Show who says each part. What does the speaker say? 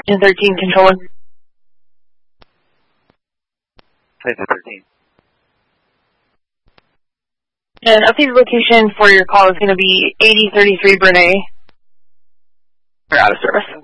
Speaker 1: 13 controller.
Speaker 2: Titan 13.
Speaker 1: And updated location for your call is going to be 8033 Brene. We're out of service.